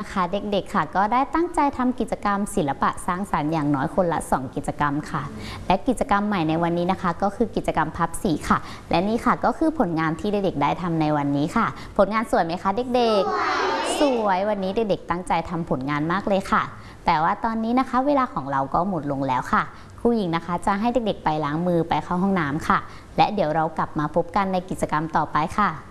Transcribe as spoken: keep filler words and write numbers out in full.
นะคะ เด็กๆค่ะก็ได้ตั้งใจทำกิจกรรมศิลปะสร้างสรรค์อย่างน้อยคนละสองกิจกรรมค่ะและกิจกรรมใหม่ในวันนี้นะคะก็คือกิจกรรมพับสีค่ะและนี่ค่ะก็คือผลงานที่เด็กๆได้ทำในวันนี้ค่ะผลงานสวยไหมคะเด็กๆสวยวันนี้เด็กๆตั้งใจทำผลงานมากเลยค่ะแต่ว่าตอนนี้นะคะเวลาของเราก็หมดลงแล้วค่ะครูหญิงนะคะจะให้เด็กๆไปล้างมือไปเข้าห้องน้ำค่ะและเดี๋ยวเรากลับมาพบกันในกิจกรรมต่อไปค่ะ